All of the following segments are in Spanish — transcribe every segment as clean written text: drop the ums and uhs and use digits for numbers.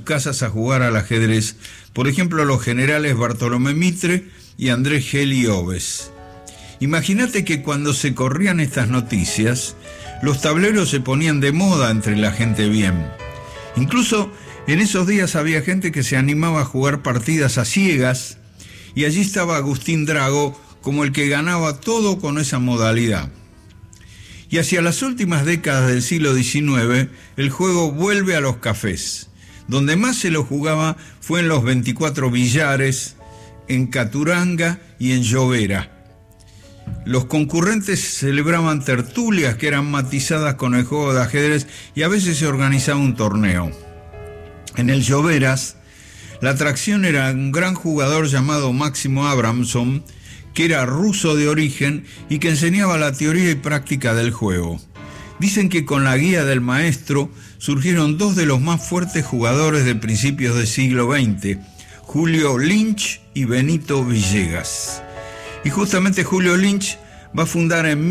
casas a jugar al ajedrez, por ejemplo los generales Bartolomé Mitre y Andrés Geli Oves. Imagínate que cuando se corrían estas noticias, los tableros se ponían de moda entre la gente bien. Incluso en esos días había gente que se animaba a jugar partidas a ciegas, y allí estaba Agustín Drago como el que ganaba todo con esa modalidad. Y hacia las últimas décadas del siglo XIX, el juego vuelve a los cafés. Donde más se lo jugaba fue en los 24 billares, en Caturanga y en Llovera. Los concurrentes celebraban tertulias que eran matizadas con el juego de ajedrez y a veces se organizaba un torneo. En el Lloveras, la atracción era un gran jugador llamado Máximo Abramson, que era ruso de origen y que enseñaba la teoría y práctica del juego. Dicen que con la guía del maestro surgieron dos de los más fuertes jugadores de principios del siglo XX, Julio Lynch y Benito Villegas. Y justamente Julio Lynch va a fundar en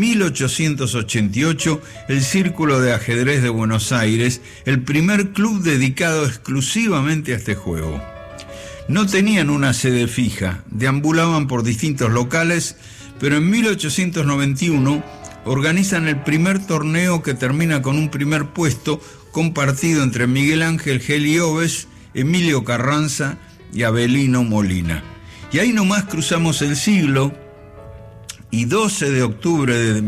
1888 el Círculo de Ajedrez de Buenos Aires, el primer club dedicado exclusivamente a este juego. No tenían una sede fija, deambulaban por distintos locales, pero en 1891 organizan el primer torneo que termina con un primer puesto compartido entre Miguel Ángel Geli Oves, Emilio Carranza y Avelino Molina. Y ahí nomás cruzamos el siglo, y 12 de octubre de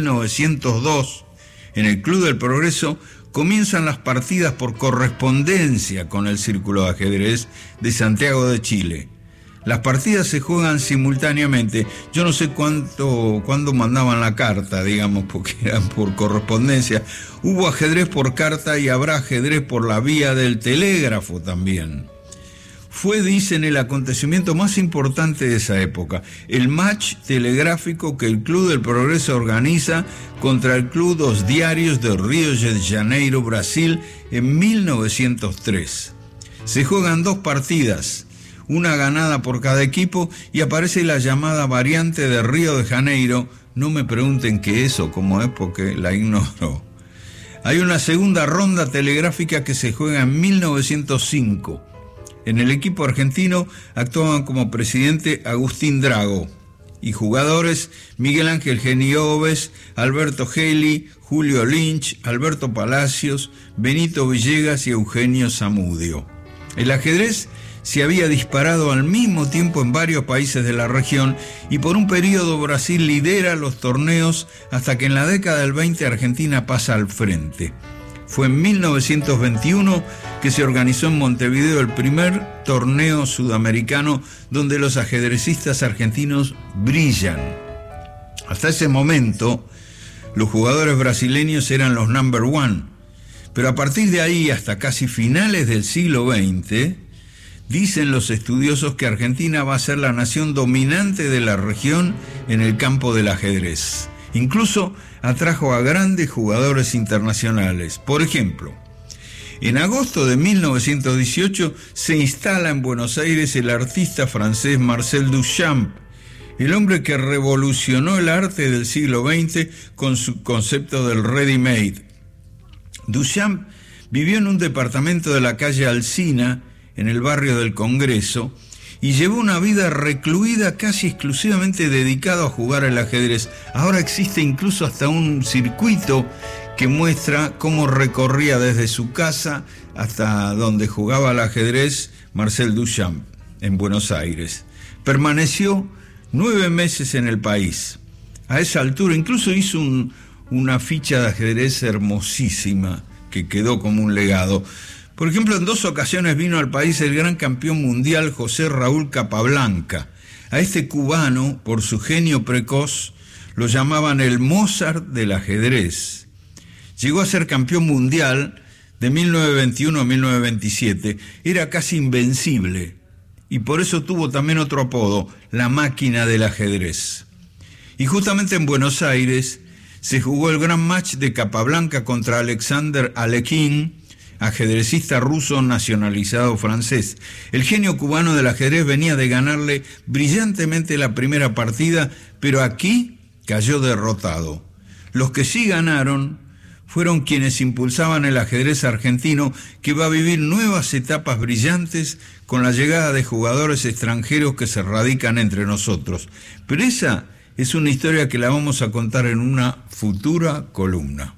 1902, en el Club del Progreso, comienzan las partidas por correspondencia con el Círculo de Ajedrez de Santiago de Chile. Las partidas se juegan simultáneamente. Yo no sé cuándo mandaban la carta, digamos, porque eran por correspondencia. Hubo ajedrez por carta y habrá ajedrez por la vía del telégrafo también. Fue, dicen, el acontecimiento más importante de esa época, el match telegráfico que el Club del Progreso organiza contra el Club dos Diarios de Río de Janeiro, Brasil, en 1903. Se juegan dos partidas, una ganada por cada equipo, y aparece la llamada variante de Río de Janeiro. No me pregunten qué es o cómo es, porque la ignoro. Hay una segunda ronda telegráfica que se juega en 1905. En el equipo argentino actuaban como presidente Agustín Drago y jugadores Miguel Ángel Geli Oves, Alberto Geli, Julio Lynch, Alberto Palacios, Benito Villegas y Eugenio Zamudio. El ajedrez se había disparado al mismo tiempo en varios países de la región y por un periodo Brasil lidera los torneos hasta que en la década del 20 Argentina pasa al frente. Fue en 1921 que se organizó en Montevideo el primer torneo sudamericano donde los ajedrecistas argentinos brillan. Hasta ese momento, los jugadores brasileños eran los number one, pero a partir de ahí hasta casi finales del siglo XX, dicen los estudiosos que Argentina va a ser la nación dominante de la región en el campo del ajedrez. Incluso atrajo a grandes jugadores internacionales. Por ejemplo, en agosto de 1918 se instala en Buenos Aires el artista francés Marcel Duchamp, el hombre que revolucionó el arte del siglo XX con su concepto del ready-made. Duchamp vivió en un departamento de la calle Alsina, en el barrio del Congreso, y llevó una vida recluida casi exclusivamente dedicado a jugar al ajedrez. Ahora existe incluso hasta un circuito que muestra cómo recorría desde su casa hasta donde jugaba al ajedrez Marcel Duchamp, en Buenos Aires. Permaneció 9 meses en el país. A esa altura incluso hizo una ficha de ajedrez hermosísima que quedó como un legado. Por ejemplo, en 2 ocasiones vino al país el gran campeón mundial José Raúl Capablanca. A este cubano, por su genio precoz, lo llamaban el Mozart del ajedrez. Llegó a ser campeón mundial de 1921 a 1927. Era casi invencible y por eso tuvo también otro apodo, la máquina del ajedrez. Y justamente en Buenos Aires se jugó el gran match de Capablanca contra Alexander Alekhine, ajedrecista ruso nacionalizado francés. El genio cubano del ajedrez venía de ganarle brillantemente la primera partida, pero aquí cayó derrotado. Los que sí ganaron fueron quienes impulsaban el ajedrez argentino, que va a vivir nuevas etapas brillantes con la llegada de jugadores extranjeros que se radican entre nosotros. Pero esa es una historia que la vamos a contar en una futura columna.